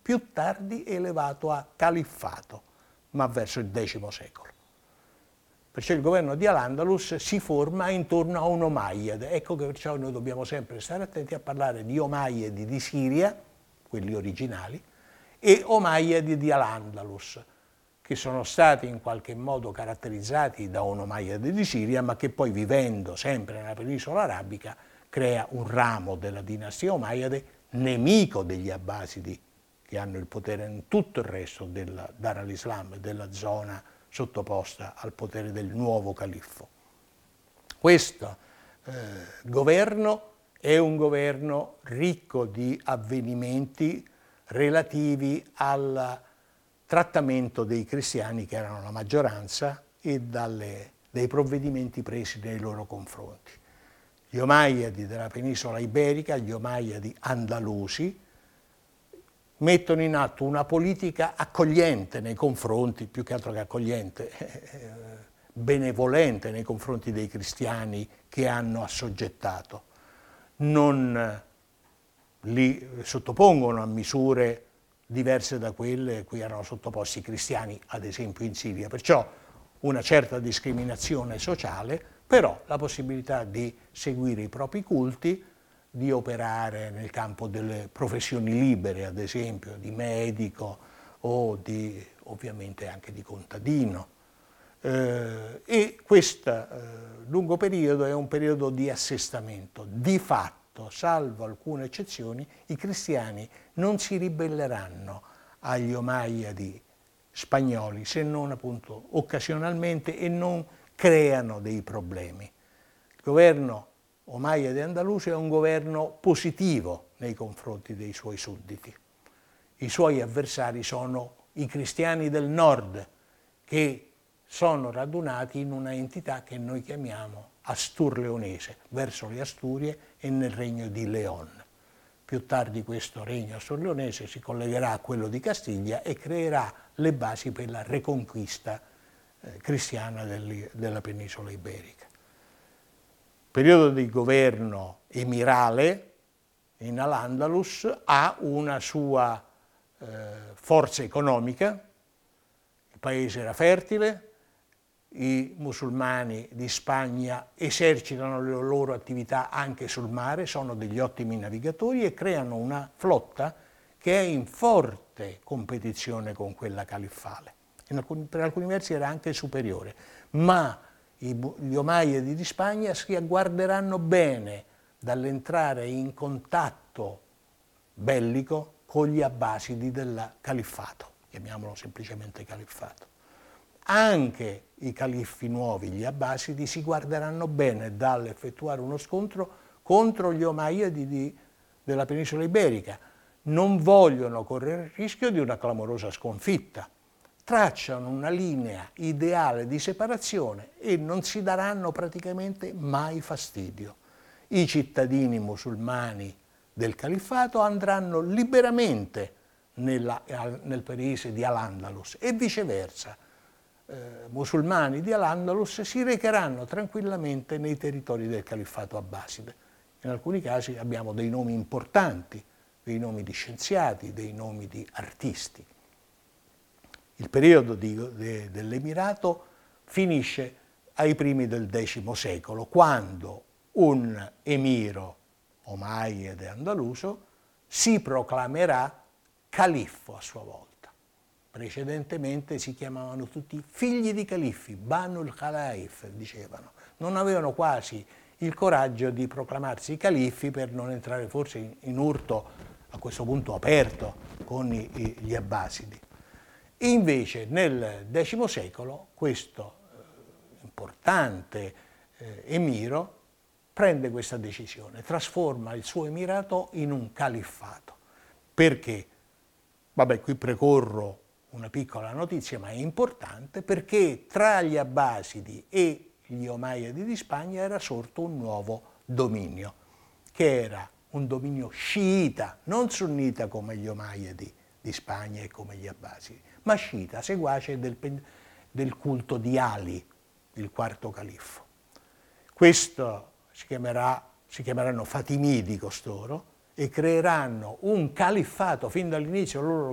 più tardi elevato a califfato, ma verso il X secolo. Perciò il governo di Al-Andalus si forma intorno a un Omayyade. Ecco che perciò noi dobbiamo sempre stare attenti a parlare di Omayyadi di Siria, quelli originali, e Omayyadi di Al-Andalus, che sono stati in qualche modo caratterizzati da un Omayyade di Siria, ma che poi, vivendo sempre nella penisola arabica, crea un ramo della dinastia Omayyade, nemico degli Abbasidi, che hanno il potere in tutto il resto del Dar al-Islam, della zona sottoposta al potere del nuovo califfo. Questo governo è un governo ricco di avvenimenti relativi al trattamento dei cristiani, che erano la maggioranza, e dei provvedimenti presi nei loro confronti. Gli Omayyadi della penisola iberica, gli Omayyadi andalusi, mettono in atto una politica accogliente nei confronti, più che altro che accogliente, benevolente nei confronti dei cristiani che hanno assoggettato. Non li sottopongono a misure diverse da quelle a cui erano sottoposti i cristiani, ad esempio in Siria. Perciò una certa discriminazione sociale, però la possibilità di seguire i propri culti, di operare nel campo delle professioni libere, ad esempio di medico o ovviamente anche di contadino. E questo lungo periodo è un periodo di assestamento. Di fatto, salvo alcune eccezioni, i cristiani non si ribelleranno agli Omayyadi spagnoli, se non appunto occasionalmente, e non creano dei problemi. Il governo Omayyade andaluso è un governo positivo nei confronti dei suoi sudditi. I suoi avversari sono i cristiani del nord, che sono radunati in una entità che noi chiamiamo Astur-Leonese, verso le Asturie e nel regno di León. Più tardi questo regno Astur-Leonese si collegherà a quello di Castiglia e creerà le basi per la reconquista cristiana della penisola iberica. Periodo di governo emirale in Al-Andalus ha una sua forza economica, il paese era fertile, i musulmani di Spagna esercitano le loro attività anche sul mare, sono degli ottimi navigatori e creano una flotta che è in forte competizione con quella califfale. Per alcuni versi era anche superiore, ma gli Omayyadi di Spagna si agguarderanno bene dall'entrare in contatto bellico con gli Abbasidi del califfato, chiamiamolo semplicemente califfato. Anche i califfi nuovi, gli Abbasidi, si guarderanno bene dall'effettuare uno scontro contro gli Omayyadi della penisola iberica. Non vogliono correre il rischio di una clamorosa sconfitta. Tracciano una linea ideale di separazione e non si daranno praticamente mai fastidio. I cittadini musulmani del califfato andranno liberamente nel paese di Al-Andalus e viceversa. Musulmani di Al-Andalus si recheranno tranquillamente nei territori del califfato abbaside. In alcuni casi abbiamo dei nomi importanti, dei nomi di scienziati, dei nomi di artisti. Il periodo dell'Emirato finisce ai primi del X secolo, quando un emiro Omayyade andaluso si proclamerà califfo a sua volta. Precedentemente si chiamavano tutti figli di califfi, Banul Khalaif, dicevano. Non avevano quasi il coraggio di proclamarsi califfi per non entrare forse in urto, a questo punto aperto, con gli Abbasidi. Invece nel X secolo questo importante emiro prende questa decisione, trasforma il suo emirato in un califfato. Perché? Vabbè, qui precorro una piccola notizia, ma è importante, perché tra gli Abbasidi e gli Omayyadi di Spagna era sorto un nuovo dominio, che era un dominio sciita, non sunnita come gli Omayyadi di Spagna e come gli Abbasidi, ma sciita, seguace del culto di Ali, il quarto califfo. Questo si chiameranno Fatimidi costoro, e creeranno un califfato fin dall'inizio. Loro